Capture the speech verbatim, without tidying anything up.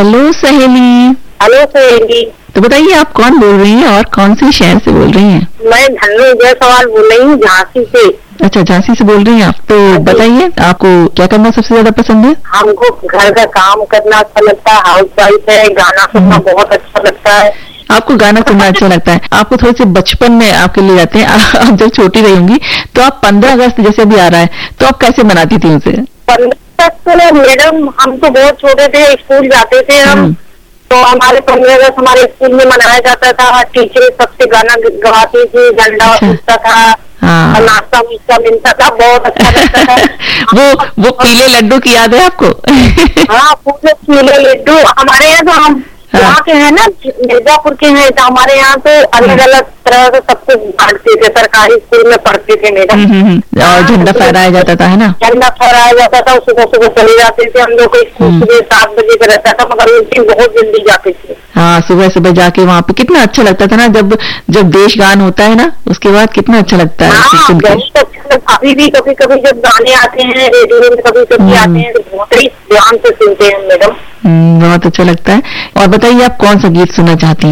Hello सहेली। Hello सहेली। तो बताइए आप कौन बोल रही हैं और कौन सी शहर से बोल रही हैं? मैं धन्नु जायसवाल बोल रही हूँ झांसी से। अच्छा, झांसी से बोल रही हैं आप। तो बताइए आपको क्या करना सबसे ज्यादा पसंद है? हमको घर का काम करना अच्छा लगता है, हाउस वाइफ है, गाना सुनना बहुत अच्छा लगता है। आपको गाना सुनना अच्छा लगता है। आपको थोड़े से बचपन में आपके लिए जाते हैं। आप जब छोटी रही होंगी तो आप पंद्रह अगस्त जैसे अभी आ रहा है तो आप कैसे मनाती थी उसे? पंद्रह अगस्त तो मैडम हम तो बहुत छोटे थे, स्कूल जाते थे हम, तो हमारे पंद्रह अगस्त हमारे स्कूल में मनाया जाता था। टीचर सबसे गाना गवाती थी, झंडा उठता था, हाँ। नाश्ता वास्ता मिलता था, बहुत अच्छा लगता था। वो वो पीले लड्डू की याद है आपको? हाँ, पूरे पीले लड्डू हमारे यहाँ तो हम यहाँ के हैं ना, मिर्जापुर के हैं, तो हमारे यहाँ तो अलग अलग तरह से सब कुछ बांटते थे। सरकारी स्कूल में पढ़ते थे मैडम। और झंडा फहराया जाता था, है ना? झंडा फहराया जाता था। सुबह सुबह चले जाते थे हम लोग को स्कूल, सुबह सात बजे का रहता था, मगर उस दिन बहुत जल्दी जाते थे। हाँ, सुबह सुबह जाके वहाँ पे कितना अच्छा लगता था ना, जब जब देश गान होता है ना, उसके बाद कितना अच्छा लगता है। हाँ, बहुत अच्छा। अभी भी कभी कभी जब गाने आते हैं रेडियो में, कभी कभी आते हैं तो बहुत ही ध्यान से सुनते हैं मैडम। बहुत अच्छा लगता है। और बताइए आप कौन सा गीत सुनना चाहती हैं?